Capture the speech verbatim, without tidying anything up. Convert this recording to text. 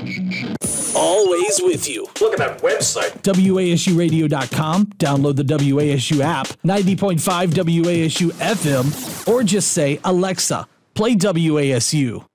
Always with you. Look at that website. W A S U radio dot com. Download the W A S U app, ninety point five W A S U F M, or just say, Alexa, play W A S U.